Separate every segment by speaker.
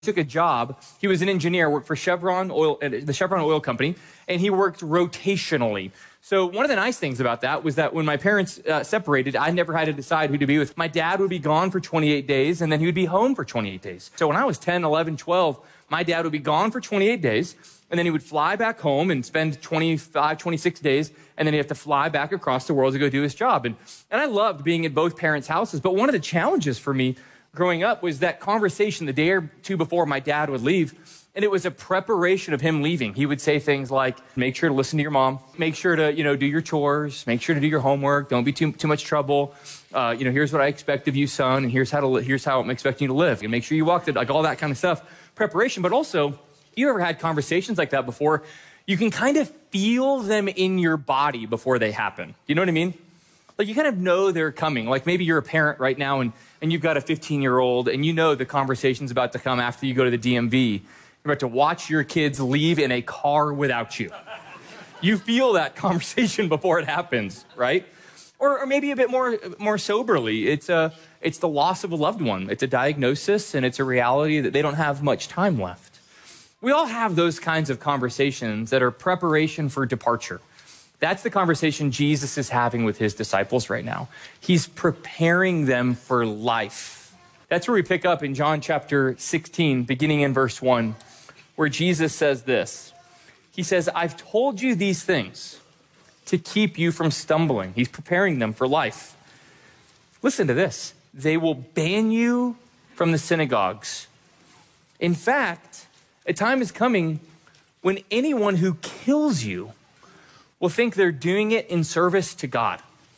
Speaker 1: Took a job. He was an engineer, worked for Chevron Oil, the Chevron Oil Company, and he worked rotationally. So one of the nice things about that was that when my parents separated, I never had to decide who to be with. My dad would be gone for 28 days, and then he would be home for 28 days. So when I was 10, 11, 12, my dad would be gone for 28 days, and then he would fly back home and spend 25, 26 days, and then he'd have to fly back across the world to go do his job. And I loved being at both parents' houses, but one of the challenges for me growing up was that conversation the day or two before my dad would leave, and it was a preparation of him leaving. He would say things like, make sure to listen to your mom, make sure to, do your chores, make sure to do your homework, don't be too much trouble. Here's what I expect of you, son, and here's how I'm expecting you to live. And make sure you walk it, like all that kind of stuff. Preparation, but also, you ever had conversations like that before? You can kind of feel them in your body before they happen. You know what I mean? Like you kind of know they're coming. Like maybe you're a parent right now and you've got a 15-year-old and you know the conversation's about to come after you go to the DMV. You're about to watch your kids leave in a car without you. You feel that conversation before it happens, right? Or maybe a bit more soberly, it's the loss of a loved one. It's a diagnosis and it's a reality that they don't have much time left. We all have those kinds of conversations that are preparation for departure. That's the conversation Jesus is having with his disciples right now. He's preparing them for life. That's where we pick up in John chapter 16, beginning in verse 1, where Jesus says this. He says, I've told you these things to keep you from stumbling. He's preparing them for life. Listen to this. They will ban you from the synagogues. In fact, a time is coming when anyone who kills you will think they're doing it in service to God.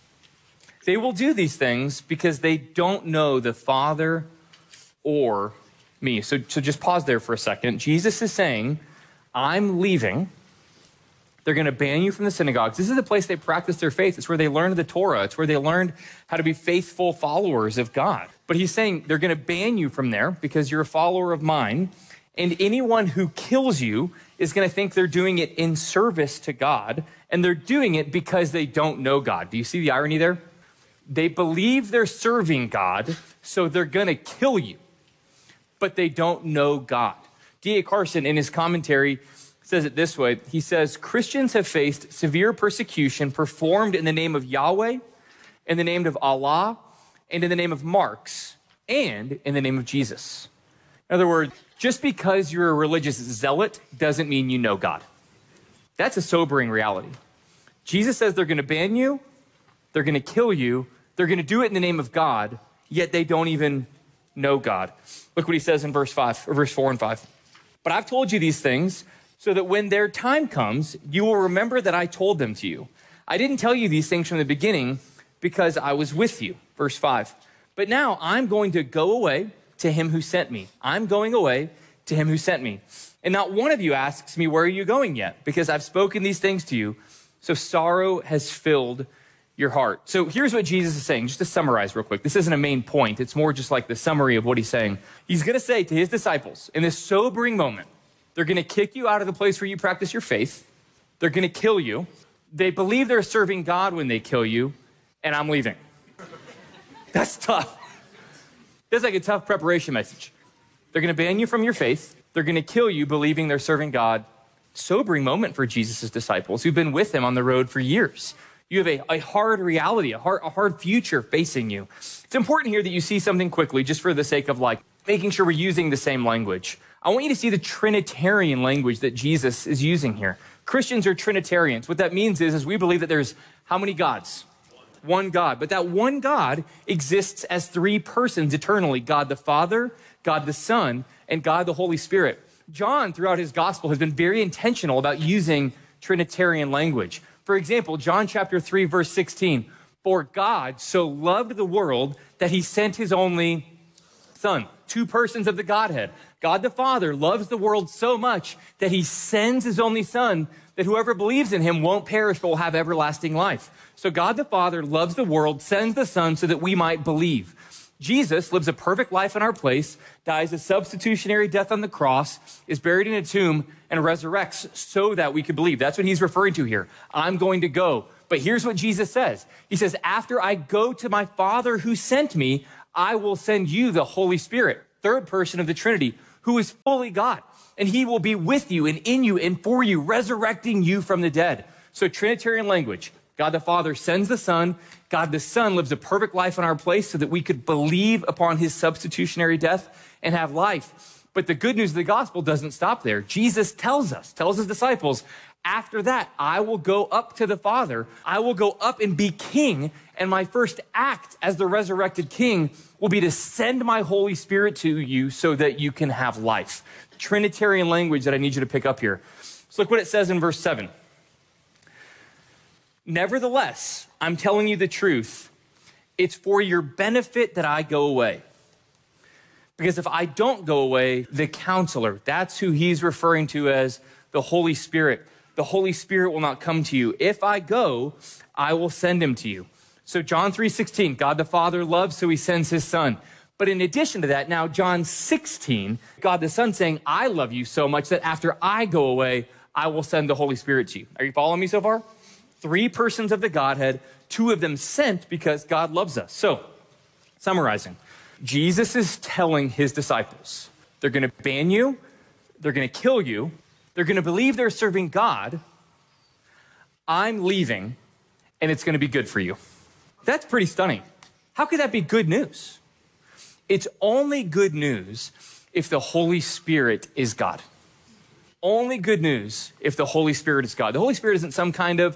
Speaker 1: They will do these things because they don't know the Father or me. So just pause there for a second. Jesus is saying, I'm leaving. They're going to ban you from the synagogues. This is the place they practice their faith. It's where they learned the Torah. It's where they learned how to be faithful followers of God. But he's saying they're going to ban you from there because you're a follower of mine. And anyone who kills you is going to think they're doing it in service to God, and they're doing it because they don't know God. Do you see the irony there? They believe they're serving God, so they're going to kill you, but they don't know God. D.A. Carson, in his commentary, says it this way. He says, Christians have faced severe persecution performed in the name of Yahweh, in the name of Allah, and in the name of Marx, and in the name of Jesus. In other words, just because you're a religious zealot doesn't mean you know God. That's a sobering reality. Jesus says they're going to ban you, they're going to kill you, they're going to do it in the name of God, yet they don't even know God. Look what he says in verse 4 and 5. But I've told you these things so that when their time comes, you will remember that I told them to you. I didn't tell you these things from the beginning because I was with you. Verse 5. But now I'm going to go away to him who sent me. I'm going away to him who sent me. And not one of you asks me, where are you going yet? Because I've spoken these things to you. So sorrow has filled your heart. So here's what Jesus is saying, just to summarize real quick. This isn't a main point. It's more just like the summary of what he's saying. He's going to say to his disciples in this sobering moment, they're going to kick you out of the place where you practice your faith. They're going to kill you. They believe they're serving God when they kill you, and I'm leaving. That's tough. That's like a tough preparation message. They're going to ban you from your faith. They're going to kill you believing they're serving God. Sobering moment for Jesus' disciples who've been with him on the road for years. You have a hard reality, a hard future facing you. It's important here that you see something quickly, just for the sake of making sure we're using the same language. I want you to see the Trinitarian language that Jesus is using here. Christians are Trinitarians. What that means is we believe that there's how many gods? One God. But that one God exists as three persons eternally. God the Father, God the Son, and God the Holy Spirit. John, throughout his gospel, has been very intentional about using Trinitarian language. For example, John chapter 3, verse 16, for God so loved the world that he sent his only Son. Two persons of the Godhead. God the Father loves the world so much that he sends his only Son, that whoever believes in him won't perish but will have everlasting life. So God the Father loves the world, sends the Son so that we might believe. Jesus lives a perfect life in our place, dies a substitutionary death on the cross, is buried in a tomb, and resurrects so that we could believe. That's what he's referring to here. I'm going to go. But here's what Jesus says. He says, after I go to my Father who sent me, I will send you the Holy Spirit, third person of the Trinity, who is fully God. And he will be with you and in you and for you, resurrecting you from the dead. So Trinitarian language. God the Father sends the Son. God the Son lives a perfect life in our place so that we could believe upon his substitutionary death and have life. But the good news of the gospel doesn't stop there. Jesus tells his disciples, after that, I will go up to the Father. I will go up and be king. And my first act as the resurrected king will be to send my Holy Spirit to you so that you can have life. Trinitarian language that I need you to pick up here. So look what it says in verse 7. Nevertheless, I'm telling you the truth. It's for your benefit that I go away. Because if I don't go away, the counselor, that's who he's referring to as the Holy Spirit. The Holy Spirit will not come to you. If I go, I will send him to you. So John 3:16, God the Father loves, so he sends his Son. But in addition to that, now John 16, God the Son saying, I love you so much that after I go away, I will send the Holy Spirit to you. Are you following me so far? 3 persons of the Godhead, 2 of them sent because God loves us. So, summarizing, Jesus is telling his disciples, they're going to ban you, they're going to kill you, they're going to believe they're serving God, I'm leaving, and it's going to be good for you. That's pretty stunning. How could that be good news? It's only good news if the Holy Spirit is God. Only good news if the Holy Spirit is God. The Holy Spirit isn't some kind of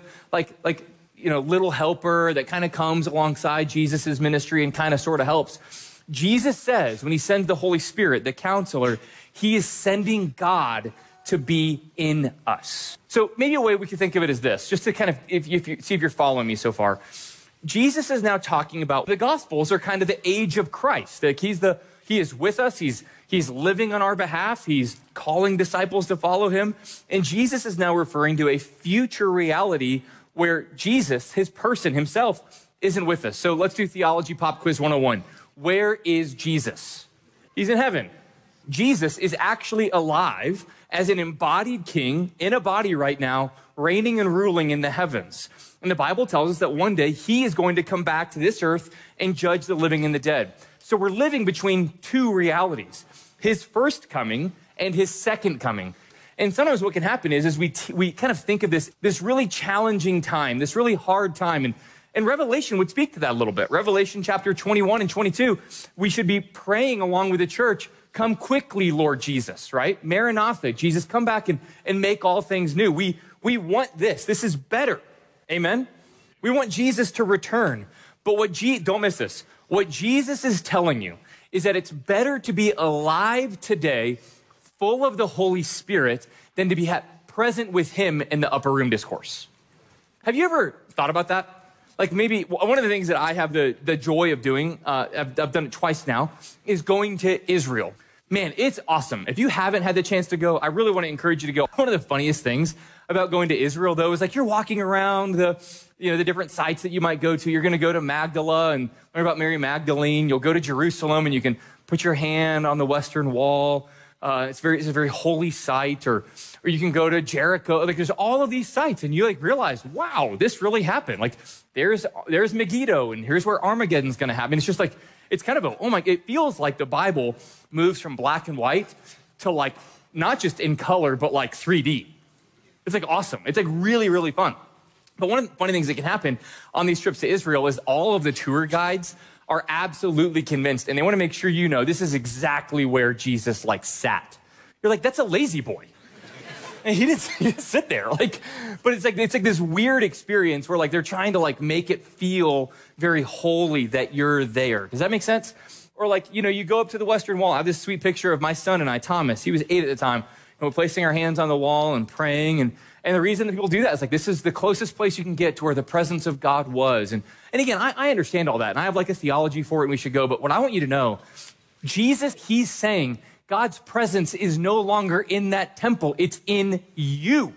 Speaker 1: little helper that kind of comes alongside Jesus's ministry and kind of sort of helps. Jesus says when he sends the Holy Spirit, the counselor, he is sending God to be in us. So maybe a way we could think of it is this, just to kind of, if you see if you're following me so far. Jesus is now talking about the Gospels are kind of the age of Christ. Like he is with us. He's living on our behalf. He's calling disciples to follow him. And Jesus is now referring to a future reality where Jesus, his person himself, isn't with us. So let's do Theology Pop Quiz 101. Where is Jesus? He's in heaven. Jesus is actually alive as an embodied king in a body right now, reigning and ruling in the heavens. And the Bible tells us that one day he is going to come back to this earth and judge the living and the dead. So we're living between 2 realities, his first coming and his second coming. And sometimes what can happen is we kind of think of this really challenging time, this really hard time. And Revelation would speak to that a little bit. Revelation chapter 21 and 22, we should be praying along with the church, come quickly, Lord Jesus, right? Maranatha, Jesus, come back and make all things new. We want this. This is better. Amen? We want Jesus to return. But don't miss this. What Jesus is telling you is that it's better to be alive today, full of the Holy Spirit, than to be present with him in the upper room discourse. Have you ever thought about that? Like maybe one of the things that I have the joy of doing, I've done it twice now, is going to Israel. Man, it's awesome. If you haven't had the chance to go, I really want to encourage you to go. One of the funniest things about going to Israel, though, is like you're walking around the different sites that you might go to. You're going to go to Magdala and learn about Mary Magdalene. You'll go to Jerusalem and you can put your hand on the Western Wall. It's a very holy site. Or you can go to Jericho. Like there's all of these sites, and you realize, wow, this really happened. Like there's Megiddo, and here's where Armageddon's going to happen. It's just like it's kind of it feels like the Bible moves from black and white to not just in color, but 3D. It's awesome. It's really, really fun. But one of the funny things that can happen on these trips to Israel is all of the tour guides are absolutely convinced, and they want to make sure you know this is exactly where Jesus sat. You're like, that's a lazy boy. And he didn't sit there. But it's like this weird experience where they're trying to make it feel very holy that you're there. Does that make sense? Or you go up to the Western Wall. I have this sweet picture of my son and I, Thomas. He was 8 at the time. And we're placing our hands on the wall and praying. And the reason that people do that is this is the closest place you can get to where the presence of God was. And again, I understand all that. And I have a theology for it and we should go. But what I want you to know, Jesus, he's saying God's presence is no longer in that temple. It's in you.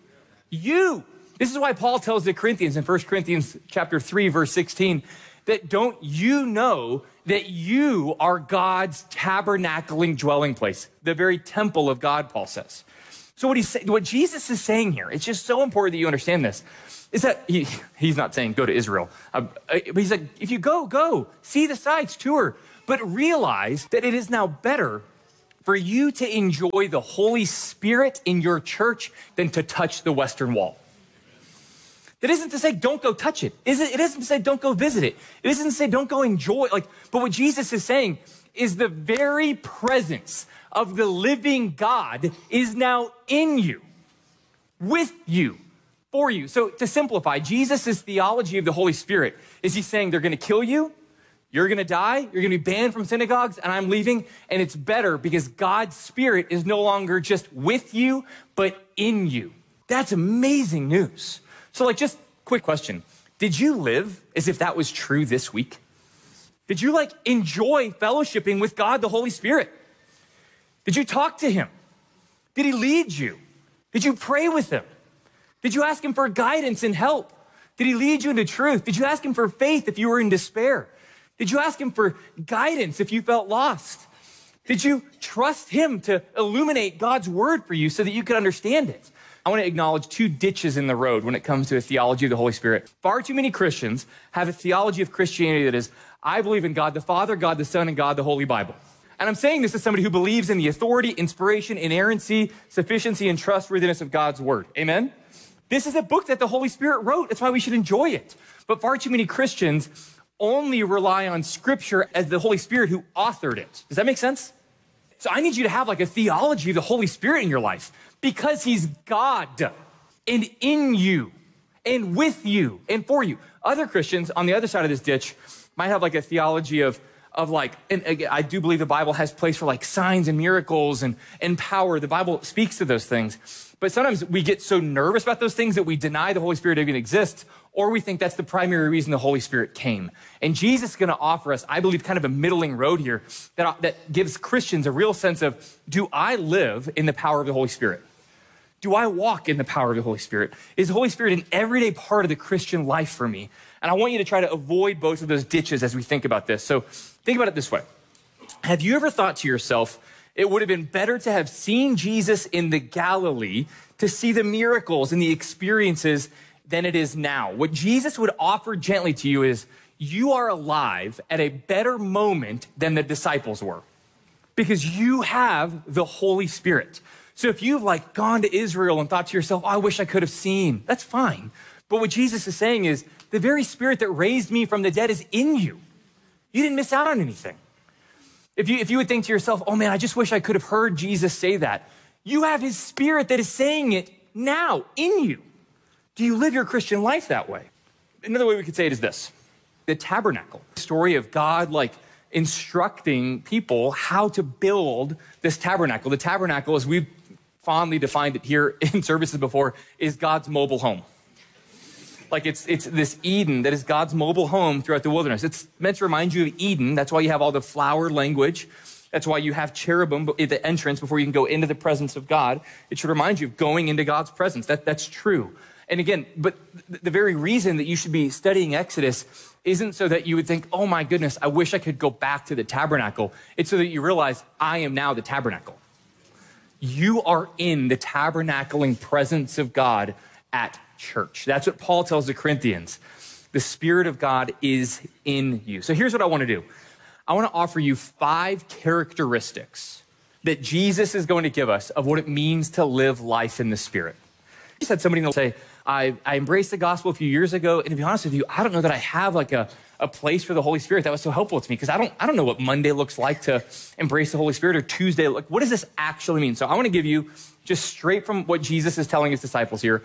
Speaker 1: You. This is why Paul tells the Corinthians in 1 Corinthians chapter 3, verse 16, that don't you know that you are God's tabernacling dwelling place, the very temple of God, Paul says. So what Jesus is saying here, it's just so important that you understand this, is that he's not saying go to Israel. But he's like, if you go, see the sights, tour, but realize that it is now better for you to enjoy the Holy Spirit in your church than to touch the Western Wall. It isn't to say don't go touch it. It isn't to say don't go visit it. It isn't to say don't go enjoy it. But what Jesus is saying is the very presence of the living God is now in you, with you, for you. So to simplify, Jesus' theology of the Holy Spirit is he's saying they're going to kill you, you're going to die, you're going to be banned from synagogues, and I'm leaving, and it's better because God's Spirit is no longer just with you, but in you. That's amazing news. So just quick question. Did you live as if that was true this week? Did you enjoy fellowshipping with God, the Holy Spirit? Did you talk to him? Did he lead you? Did you pray with him? Did you ask him for guidance and help? Did he lead you into truth? Did you ask him for faith if you were in despair? Did you ask him for guidance if you felt lost? Did you trust him to illuminate God's word for you so that you could understand it? I want to acknowledge two ditches in the road when it comes to a theology of the Holy Spirit. Far too many Christians have a theology of Christianity that is, I believe in God the Father, God the Son, and God the Holy Bible. And I'm saying this as somebody who believes in the authority, inspiration, inerrancy, sufficiency, and trustworthiness of God's word. Amen? This is a book that the Holy Spirit wrote. That's why we should enjoy it. But far too many Christians only rely on Scripture as the Holy Spirit who authored it. Does that make sense? So I need you to have a theology of the Holy Spirit in your life because he's God and in you and with you and for you. Other Christians on the other side of this ditch might have a theology and again, I do believe the Bible has place for signs and miracles and power. The Bible speaks to those things. But sometimes we get so nervous about those things that we deny the Holy Spirit even exists, or we think that's the primary reason the Holy Spirit came. And Jesus is going to offer us, I believe, kind of a middling road here that gives Christians a real sense of, do I live in the power of the Holy Spirit? Do I walk in the power of the Holy Spirit? Is the Holy Spirit an everyday part of the Christian life for me? And I want you to try to avoid both of those ditches as we think about this. So think about it this way. Have you ever thought to yourself, it would have been better to have seen Jesus in the Galilee to see the miracles and the experiences than it is now? What Jesus would offer gently to you is, you are alive at a better moment than the disciples were because you have the Holy Spirit. So if you've gone to Israel and thought to yourself, oh, I wish I could have seen, that's fine. But what Jesus is saying is, the very Spirit that raised me from the dead is in you. You didn't miss out on anything. If you would think to yourself, oh man, I just wish I could have heard Jesus say that. You have his Spirit that is saying it now in you. Do you live your Christian life that way? Another way we could say it is this. The tabernacle, the story of God instructing people how to build this tabernacle. The tabernacle, as we've fondly defined it here in services before, is God's mobile home. It's this Eden that is God's mobile home throughout the wilderness. It's meant to remind you of Eden. That's why you have all the flower language. That's why you have cherubim at the entrance before you can go into the presence of God. It should remind you of going into God's presence. That's true. And again, but the very reason that you should be studying Exodus isn't so that you would think, oh my goodness, I wish I could go back to the tabernacle. It's so that you realize, I am now the tabernacle. You are in the tabernacling presence of God at church. That's what Paul tells the Corinthians. The Spirit of God is in you. So here's what I want to do. I want to offer you 5 characteristics that Jesus is going to give us of what it means to live life in the Spirit. I just had somebody say, I embraced the gospel a few years ago, and to be honest with you, I don't know that I have a place for the Holy Spirit that was so helpful to me because I don't know what Monday looks like to embrace the Holy Spirit or Tuesday. What does this actually mean? So I want to give you, just straight from what Jesus is telling his disciples here,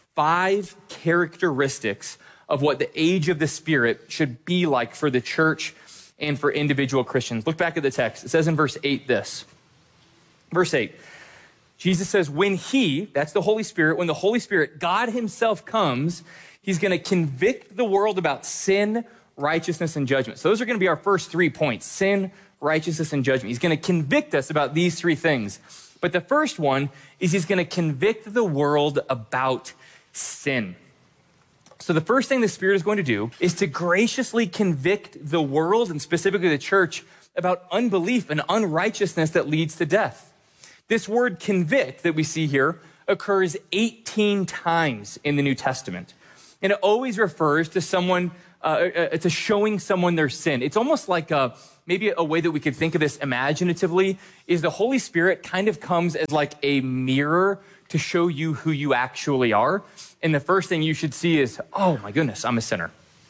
Speaker 1: 5 characteristics of what the age of the Spirit should be like for the church and for individual Christians. Look back at the text. It says in verse 8 this. Verse 8, Jesus says, when he, that's the Holy Spirit, when the Holy Spirit, God himself comes, he's going to convict the world about sin, righteousness, and judgment. So those are going to be our first 3 points, sin, righteousness, and judgment. He's going to convict us about these 3 things. But the first one is he's going to convict the world about sin. So the first thing the Spirit is going to do is to graciously convict the world, and specifically the church, about unbelief and unrighteousness that leads to death. This word convict that we see here occurs 18 times in the New Testament. And it always refers to someone to showing someone their sin. It's almost like maybe a way that we could think of this imaginatively is the Holy Spirit kind of comes as like a mirror to show you who you actually are. And the first thing you should see is, oh my goodness, I'm a sinner.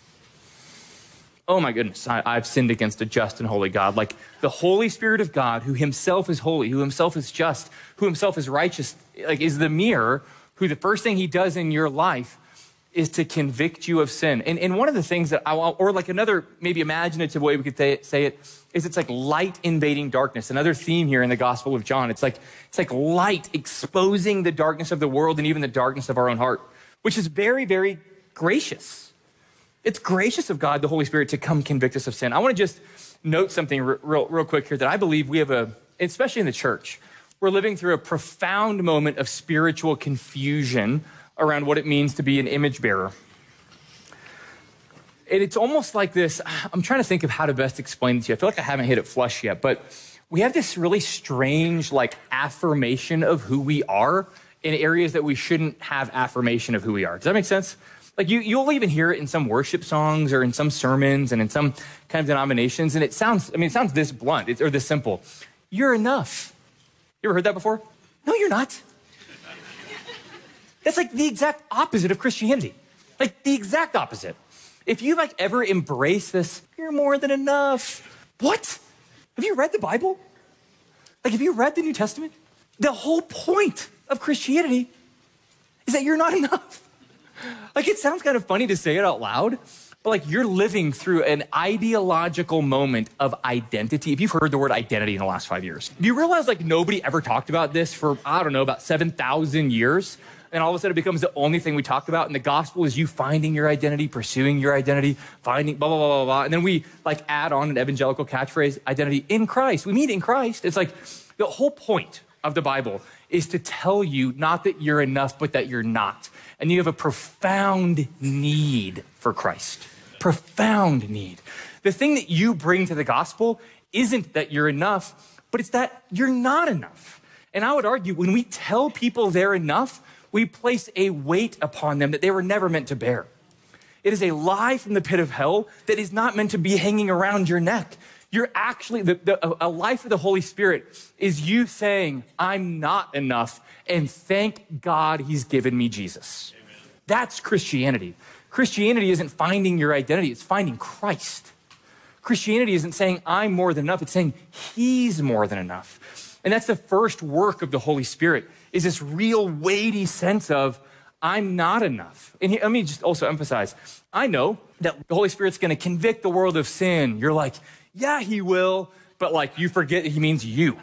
Speaker 1: Oh my goodness, I've sinned against a just and holy God. Like the Holy Spirit of God, who himself is holy, who himself is just, who himself is righteous, like is the mirror, who the first thing he does in your life is to convict you of sin. And one of the things that or like another maybe imaginative way we could say it, is it's like light invading darkness. Another theme here in the Gospel of John. It's like light exposing the darkness of the world and even the darkness of our own heart, which is very, very gracious. It's gracious of God, the Holy Spirit, to come convict us of sin. I want to just note something real quick here that I believe we have especially in the church, we're living through a profound moment of spiritual confusion around what it means to be an image bearer. And it's almost like this, I'm trying to think of how to best explain it to you. I feel like I haven't hit it flush yet, but we have this really strange like affirmation of who we are in areas that we shouldn't have affirmation of who we are. Does that make sense? Like you'll even hear it in some worship songs or in some sermons and in some kind of denominations. And it sounds this blunt or this simple. You're enough. You ever heard that before? No, you're not. That's like the exact opposite of Christianity. Like the exact opposite. If you've like ever embraced this, you're more than enough. What? Have you read the Bible? Like have you read the New Testament? The whole point of Christianity is that you're not enough. Like it sounds kind of funny to say it out loud, but like you're living through an ideological moment of identity. If you've heard the word identity in the last 5 years, do you realize like nobody ever talked about this for, I don't know, about 7,000 years? And all of a sudden it becomes the only thing we talk about. And the gospel is you finding your identity, pursuing your identity, finding blah, blah, blah, blah, blah. And then we like add on an evangelical catchphrase, identity in Christ. We meet in Christ. It's like the whole point of the Bible is to tell you not that you're enough, but that you're not. And you have a profound need for Christ. Profound need. The thing that you bring to the gospel isn't that you're enough, but it's that you're not enough. And I would argue when we tell people they're enough, we place a weight upon them that they were never meant to bear. It is a lie from the pit of hell that is not meant to be hanging around your neck. You're actually, a life of the Holy Spirit is you saying, I'm not enough, and thank God he's given me Jesus. Amen. That's Christianity. Christianity isn't finding your identity, it's finding Christ. Christianity isn't saying I'm more than enough, it's saying he's more than enough. And that's the first work of the Holy Spirit, is this real weighty sense of, I'm not enough. And let me just also emphasize, I know that the Holy Spirit's gonna convict the world of sin. You're like, yeah, he will, but like you forget he means you.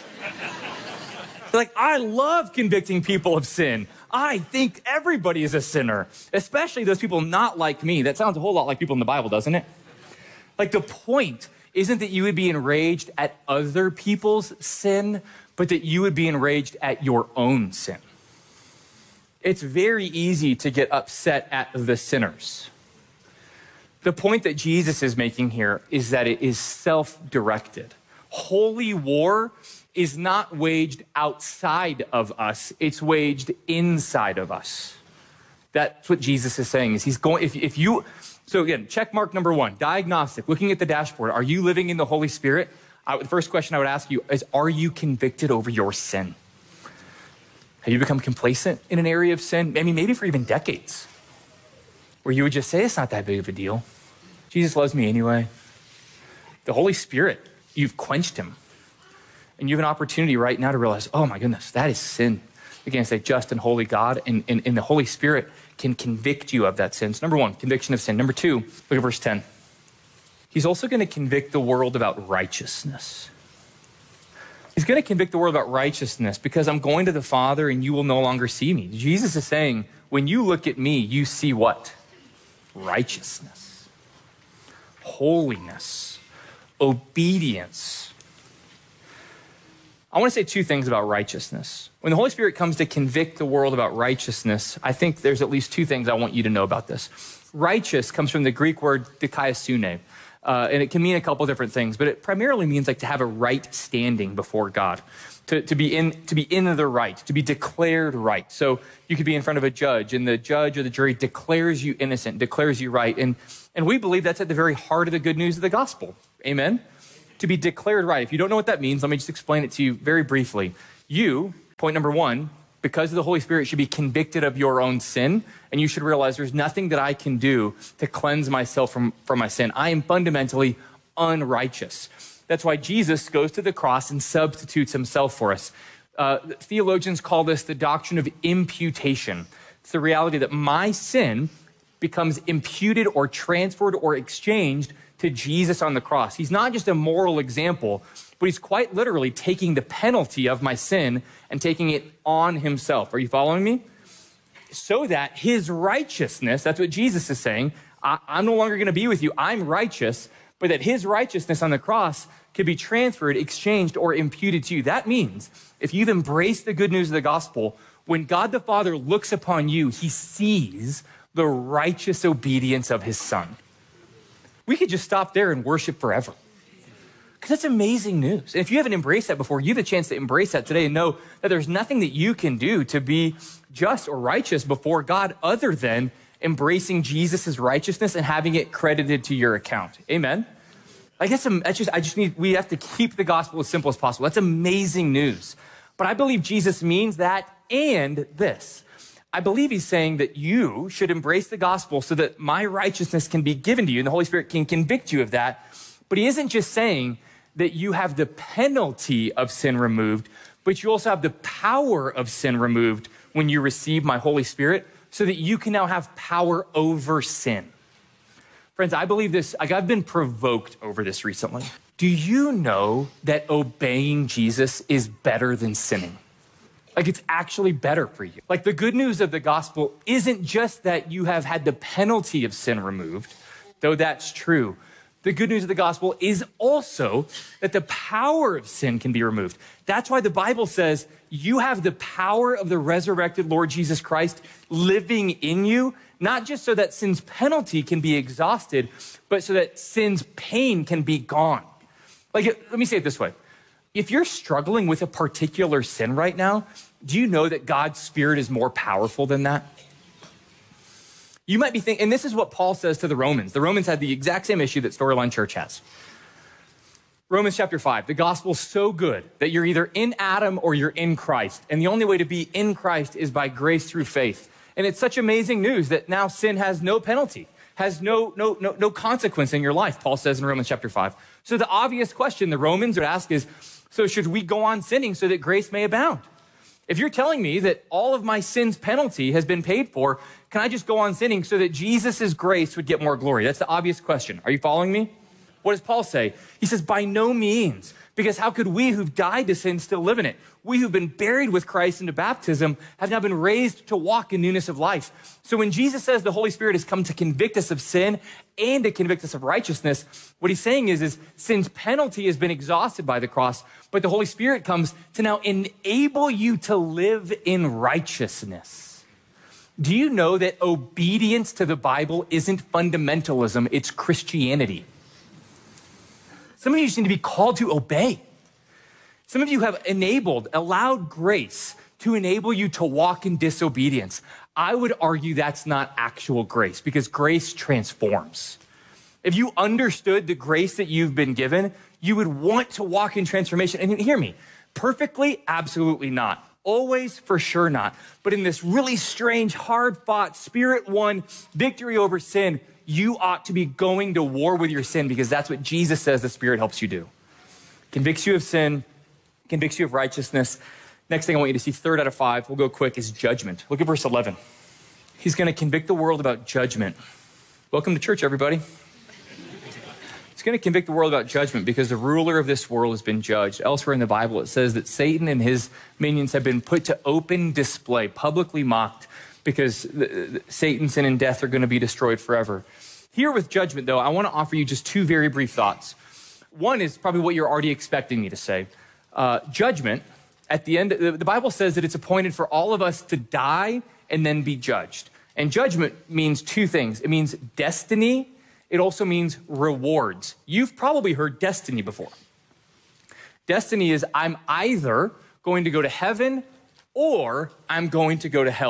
Speaker 1: Like, I love convicting people of sin. I think everybody is a sinner, especially those people not like me. That sounds a whole lot like people in the Bible, doesn't it? Like the point isn't that you would be enraged at other people's sin, but that you would be enraged at your own sin. It's very easy to get upset at the sinners. The point that Jesus is making here is that it is self-directed. Holy war is not waged outside of us, it's waged inside of us. That's what Jesus is saying, is he's going, so again, check mark number 1, diagnostic, looking at the dashboard. Are you living in the Holy Spirit? The first question I would ask you is, are you convicted over your sin? Have you become complacent in an area of sin? I mean, maybe for even decades, where you would just say, it's not that big of a deal. Jesus loves me anyway. The Holy Spirit, you've quenched him. And you have an opportunity right now to realize, oh my goodness, that is sin against a just and holy God. And the Holy Spirit can convict you of that sin. So number 1, conviction of sin. Number 2, look at verse 10. He's also going to convict the world about righteousness. He's going to convict the world about righteousness because I'm going to the Father and you will no longer see me. Jesus is saying, when you look at me, you see what? Righteousness, holiness, obedience. I want to say 2 things about righteousness. When the Holy Spirit comes to convict the world about righteousness, I think there's at least 2 things I want you to know about this. Righteous comes from the Greek word dikaiosune, and it can mean a couple different things, but it primarily means like to have a right standing before God, to be in the right, to be declared right. So you could be in front of a judge, and the judge or the jury declares you innocent, declares you right. And And we believe that's at the very heart of the good news of the gospel. Amen? To be declared right. If you don't know what that means, let me just explain it to you very briefly. You, point number one, because of the Holy Spirit, should be convicted of your own sin, and you should realize there's nothing that I can do to cleanse myself from my sin. I am fundamentally unrighteous. That's why Jesus goes to the cross and substitutes himself for us. Theologians call this the doctrine of imputation. It's the reality that my sin becomes imputed or transferred or exchanged to Jesus on the cross. He's not just a moral example, but he's quite literally taking the penalty of my sin and taking it on himself. Are you following me? So that his righteousness, that's what Jesus is saying, I'm no longer going to be with you, I'm righteous, but that his righteousness on the cross could be transferred, exchanged, or imputed to you. That means if you've embraced the good news of the gospel, when God the Father looks upon you, he sees the righteous obedience of his Son. We could just stop there and worship forever. Because that's amazing news. And if you haven't embraced that before, you have a chance to embrace that today and know that there's nothing that you can do to be just or righteous before God other than embracing Jesus' righteousness and having it credited to your account. Amen? I guess we have to keep the gospel as simple as possible. That's amazing news. But I believe Jesus means that and this. I believe he's saying that you should embrace the gospel so that my righteousness can be given to you and the Holy Spirit can convict you of that. But he isn't just saying that you have the penalty of sin removed, but you also have the power of sin removed when you receive my Holy Spirit so that you can now have power over sin. Friends, I believe this, I've been provoked over this recently. Do you know that obeying Jesus is better than sinning? It's actually better for you. The good news of the gospel isn't just that you have had the penalty of sin removed, though that's true. The good news of the gospel is also that the power of sin can be removed. That's why the Bible says you have the power of the resurrected Lord Jesus Christ living in you, not just so that sin's penalty can be exhausted, but so that sin's pain can be gone. Let me say it this way. If you're struggling with a particular sin right now, do you know that God's Spirit is more powerful than that? You might be thinking, and this is what Paul says to the Romans. The Romans had the exact same issue that Storyline Church has. Romans chapter 5, the gospel's so good that you're either in Adam or you're in Christ. And the only way to be in Christ is by grace through faith. And it's such amazing news that now sin has no penalty, has no consequence in your life, Paul says in Romans chapter 5. So the obvious question the Romans would ask is, so should we go on sinning so that grace may abound? If you're telling me that all of my sin's penalty has been paid for, can I just go on sinning so that Jesus' grace would get more glory? That's the obvious question. Are you following me? What does Paul say? He says, by no means, because how could we who've died to sin still live in it? We who've been buried with Christ into baptism have now been raised to walk in newness of life. So when Jesus says the Holy Spirit has come to convict us of sin and to convict us of righteousness, what he's saying is sin's penalty has been exhausted by the cross, but the Holy Spirit comes to now enable you to live in righteousness. Do you know that obedience to the Bible isn't fundamentalism, it's Christianity? Some of you just need to be called to obey. Some of you have allowed grace to enable you to walk in disobedience. I would argue that's not actual grace because grace transforms. If you understood the grace that you've been given, you would want to walk in transformation. And hear me, perfectly, absolutely not. Always, for sure not. But in this really strange, hard-fought, Spirit-won victory over sin, you ought to be going to war with your sin because that's what Jesus says the Spirit helps you do. Convicts you of sin, convicts you of righteousness. Next thing I want you to see, 3rd out of 5, we'll go quick, is judgment. Look at verse 11. He's going to convict the world about judgment. Welcome to church, everybody. He's going to convict the world about judgment because the ruler of this world has been judged. Elsewhere in the Bible, it says that Satan and his minions have been put to open display, publicly mocked, because Satan, sin, and death are going to be destroyed forever. Here with judgment, though, I want to offer you just 2 very brief thoughts. One is probably what you're already expecting me to say. Judgment, at the end, the Bible says that it's appointed for all of us to die and then be judged. And judgment means 2 things. It means destiny. It also means rewards. You've probably heard destiny before. Destiny is I'm either going to go to heaven or I'm going to go to hell.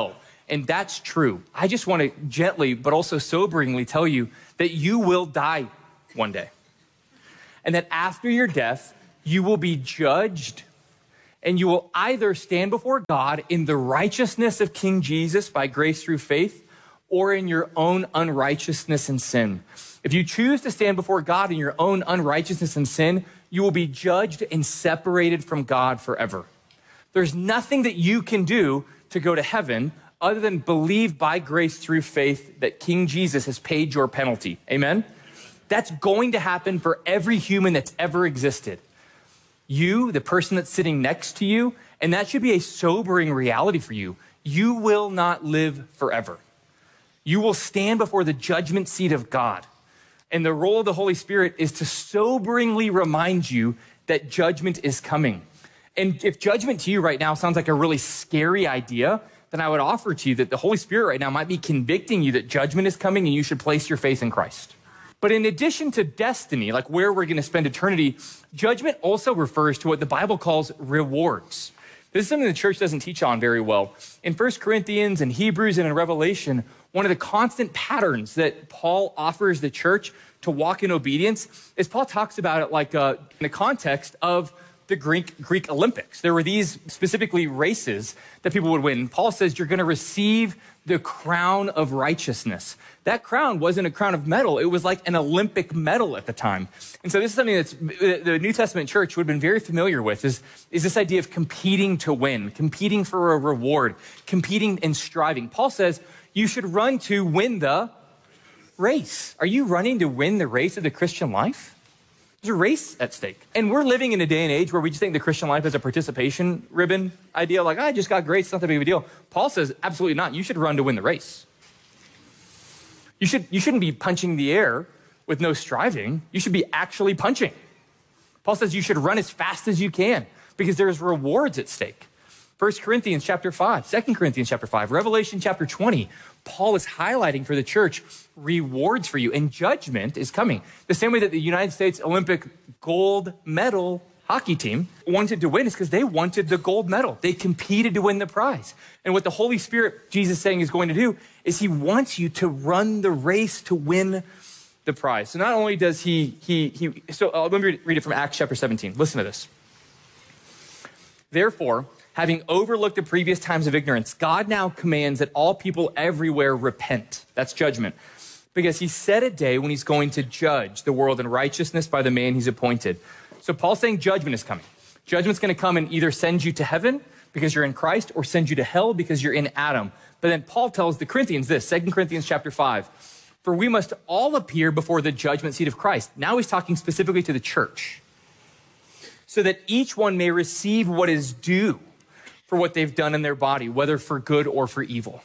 Speaker 1: and that's true. I just want to gently, but also soberingly tell you that you will die one day. And that after your death, you will be judged, and you will either stand before God in the righteousness of King Jesus by grace through faith, or in your own unrighteousness and sin. If you choose to stand before God in your own unrighteousness and sin, you will be judged and separated from God forever. There's nothing that you can do to go to heaven other than believe by grace through faith that King Jesus has paid your penalty. Amen? That's going to happen for every human that's ever existed. You, the person that's sitting next to you, and that should be a sobering reality for you. You will not live forever. You will stand before the judgment seat of God. And the role of the Holy Spirit is to soberingly remind you that judgment is coming. And if judgment to you right now sounds like a really scary idea, then I would offer to you that the Holy Spirit right now might be convicting you that judgment is coming and you should place your faith in Christ. But in addition to destiny, like where we're going to spend eternity, judgment also refers to what the Bible calls rewards. This is something the church doesn't teach on very well. In 1 Corinthians and Hebrews and in Revelation, one of the constant patterns that Paul offers the church to walk in obedience is Paul talks about it like in the context of the Greek Olympics. There were these specifically races that people would win. Paul says you're going to receive the crown of righteousness. That crown wasn't a crown of metal. It was like an Olympic medal at the time. And so this is something that's the New Testament church would have been very familiar with is this idea of competing to win, competing for a reward, competing and striving. Paul says you should run to win the race. Are you running to win the race of the Christian life? There's a race at stake. And we're living in a day and age where we just think the Christian life is a participation ribbon idea. Like, I just got grace, it's not that big of a deal. Paul says, absolutely not. You should run to win the race. You shouldn't be punching the air with no striving. You should be actually punching. Paul says you should run as fast as you can because there's rewards at stake. 1 Corinthians chapter 5, 2 Corinthians chapter 5, Revelation chapter 20. Paul is highlighting for the church rewards for you, and judgment is coming. The same way that the United States Olympic gold medal hockey team wanted to win is because they wanted the gold medal. They competed to win the prize. And what the Holy Spirit, Jesus is saying, is going to do is he wants you to run the race to win the prize. So not only does let me read it from Acts chapter 17. Listen to this. Therefore, having overlooked the previous times of ignorance, God now commands that all people everywhere repent. That's judgment. Because he set a day when he's going to judge the world in righteousness by the man he's appointed. So Paul's saying judgment is coming. Judgment's going to come and either send you to heaven because you're in Christ or send you to hell because you're in Adam. But then Paul tells the Corinthians this, 2 Corinthians chapter 5, for we must all appear before the judgment seat of Christ. Now he's talking specifically to the church. So that each one may receive what is due for what they've done in their body, whether for good or for evil.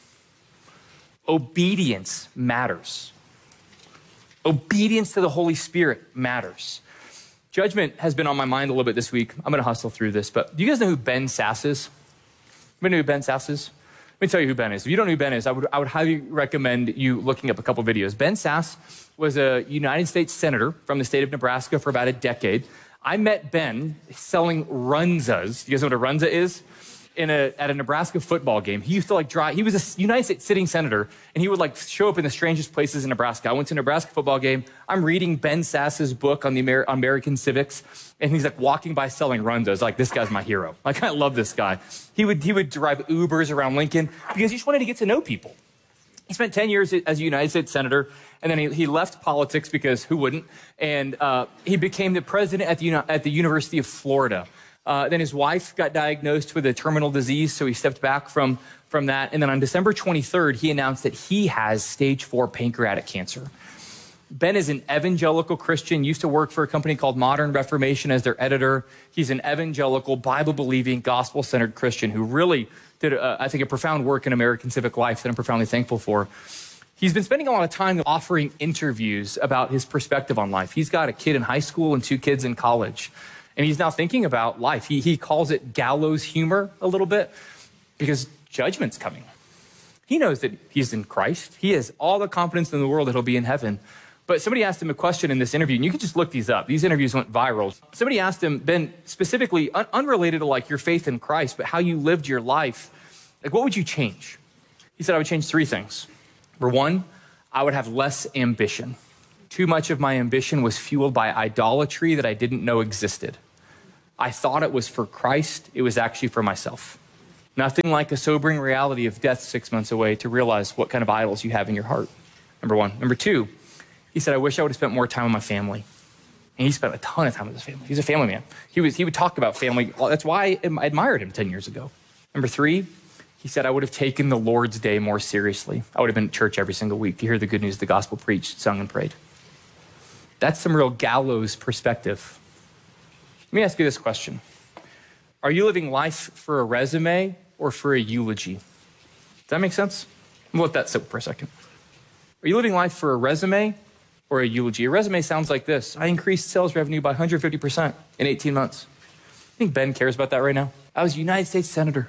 Speaker 1: Obedience matters. Obedience to the Holy Spirit matters. Judgment has been on my mind a little bit this week. I'm going to hustle through this, but do you guys know who Ben Sasse is? Anybody know who Ben Sasse is? Let me tell you who Ben is. If you don't know who Ben is, I would highly recommend you looking up a couple videos. Ben Sasse was a United States senator from the state of Nebraska for about a decade. I met Ben selling runzas. You guys know what a runza is? At a Nebraska football game. He used to drive. He was a United States sitting senator, and he would show up in the strangest places in Nebraska. I went to a Nebraska football game. I'm reading Ben Sasse's book on the American civics, and he's walking by selling runzas. This guy's my hero. I love this guy. He would drive Ubers around Lincoln because he just wanted to get to know people. He spent 10 years as a United States senator, and then he left politics because who wouldn't? And he became the president at the University of Florida. Then his wife got diagnosed with a terminal disease, so he stepped back from that. And then on December 23rd, he announced that he has stage 4 pancreatic cancer. Ben is an evangelical Christian, used to work for a company called Modern Reformation as their editor. He's an evangelical, Bible-believing, gospel-centered Christian who really did, I think, a profound work in American civic life that I'm profoundly thankful for. He's been spending a lot of time offering interviews about his perspective on life. He's got a kid in high school and 2 kids in college. And he's now thinking about life. He calls it gallows humor a little bit because judgment's coming. He knows that he's in Christ. He has all the confidence in the world that he'll be in heaven. But somebody asked him a question in this interview, and you can just look these up. These interviews went viral. Somebody asked him, Ben, specifically unrelated to your faith in Christ, but how you lived your life, what would you change? He said I would change 3 things. Number 1, I would have less ambition. Too much of my ambition was fueled by idolatry that I didn't know existed. I thought it was for Christ. It was actually for myself. Nothing like a sobering reality of death 6 months away to realize what kind of idols you have in your heart. Number 1. Number 2, he said, I wish I would have spent more time with my family. And he spent a ton of time with his family. He's a family man. He would talk about family. That's why I admired him 10 years ago. Number 3, he said, I would have taken the Lord's Day more seriously. I would have been at church every single week to hear the good news of the gospel preached, sung, and prayed. That's some real gallows perspective. Let me ask you this question. Are you living life for a resume or for a eulogy? Does that make sense? We'll let that sit for a second. Are you living life for a resume or a eulogy? A resume sounds like this. I increased sales revenue by 150% in 18 months. I think Ben cares about that right now. I was a United States Senator.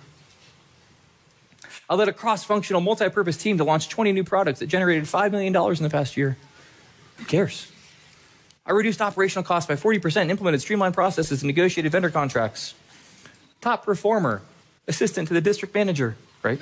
Speaker 1: I led a cross-functional, multi-purpose team to launch 20 new products that generated $5 million in the past year. Who cares? I reduced operational costs by 40%, implemented streamlined processes, and negotiated vendor contracts. Top performer, assistant to the district manager, right?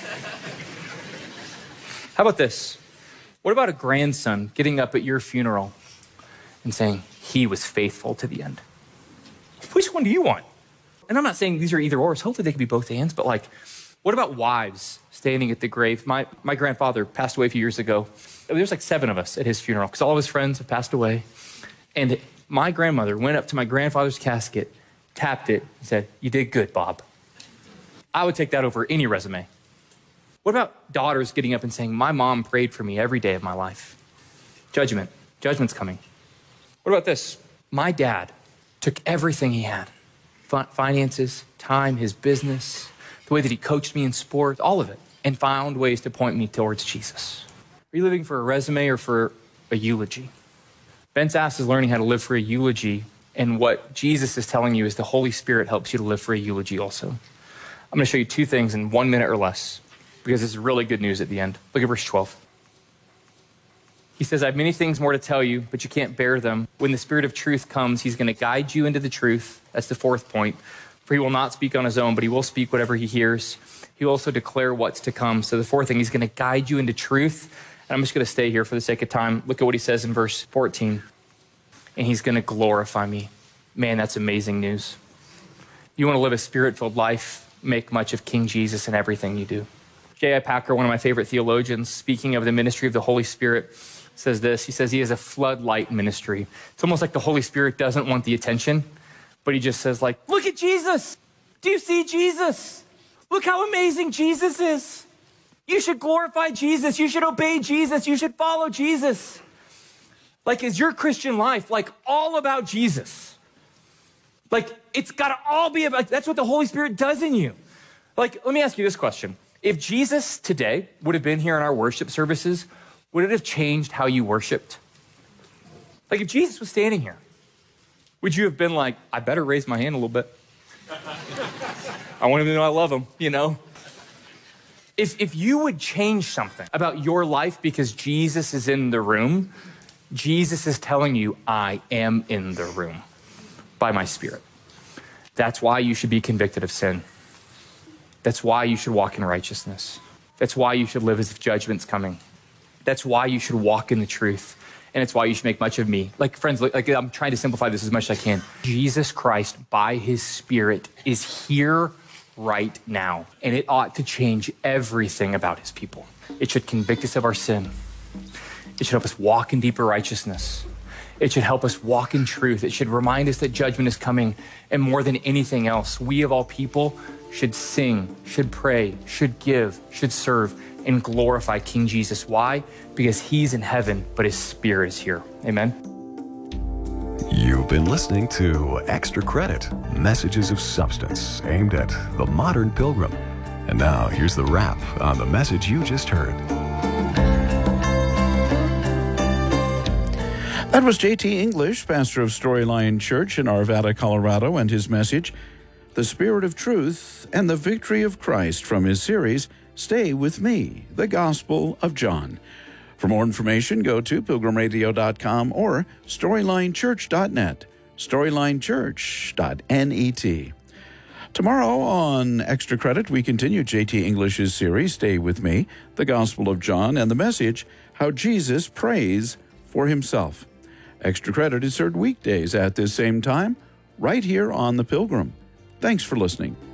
Speaker 1: How about this? What about a grandson getting up at your funeral and saying, he was faithful to the end? Which one do you want? And I'm not saying these are either ors. Hopefully they can be both ands, but like, what about wives standing at the grave? My grandfather passed away a few years ago. There's like 7 of us at his funeral because all of his friends have passed away. And my grandmother went up to my grandfather's casket, tapped it, and said, you did good, Bob. I would take that over any resume. What about daughters getting up and saying, my mom prayed for me every day of my life? Judgment's coming. What about this? My dad took everything he had, finances, time, his business, the way that he coached me in sports, all of it, and found ways to point me towards Jesus. Are you living for a resume or for a eulogy? Ben Sass is learning how to live for a eulogy, and what Jesus is telling you is the Holy Spirit helps you to live for a eulogy also. I'm going to show you 2 things in 1 minute or less, because this is really good news at the end. Look at verse 12. He says, I have many things more to tell you, but you can't bear them. When the Spirit of truth comes, he's going to guide you into the truth. That's the 4th point. For he will not speak on his own, but he will speak whatever he hears. He will also declare what's to come. So the 4th thing, he's going to guide you into truth. And I'm just going to stay here for the sake of time. Look at what he says in verse 14. And he's going to glorify me. Man, that's amazing news. You want to live a Spirit-filled life, make much of King Jesus in everything you do. J.I. Packer, one of my favorite theologians, speaking of the ministry of the Holy Spirit, says this. He says he has a floodlight ministry. It's almost like the Holy Spirit doesn't want the attention, but he just says like, look at Jesus. Do you see Jesus? Look how amazing Jesus is. You should glorify Jesus. You should obey Jesus. You should follow Jesus. Like, is your Christian life like all about Jesus? Like, it's got to all be about, that's what the Holy Spirit does in you. Like, let me ask you this question. If Jesus today would have been here in our worship services, would it have changed how you worshiped? Like, if Jesus was standing here, would you have been like, I better raise my hand a little bit? I want him to know I love him, you know? If you would change something about your life because Jesus is in the room, Jesus is telling you, I am in the room by my Spirit. That's why you should be convicted of sin. That's why you should walk in righteousness. That's why you should live as if judgment's coming. That's why you should walk in the truth. And it's why you should make much of me. Like, friends, like I'm trying to simplify this as much as I can. Jesus Christ, by his Spirit, is here right now. And it ought to change everything about his people. It should convict us of our sin. It should help us walk in deeper righteousness. It should help us walk in truth. It should remind us that judgment is coming. And more than anything else, we of all people should sing, should pray, should give, should serve, and glorify King Jesus. Why? Because he's in heaven, but his Spirit is here. Amen.
Speaker 2: You've been listening to Extra Credit, messages of substance aimed at the modern pilgrim. And now here's the wrap on the message you just heard.
Speaker 3: That was J.T. English, pastor of Storyline Church in Arvada, Colorado, and his message, The Spirit of Truth and the Victory of Christ, from his series, Stay With Me, The Gospel of John. For more information, go to pilgrimradio.com or storylinechurch.net, storylinechurch.net. Tomorrow on Extra Credit, we continue JT English's series, Stay With Me, the Gospel of John, and the message, How Jesus Prays for Himself. Extra Credit is heard weekdays at this same time, right here on The Pilgrim. Thanks for listening.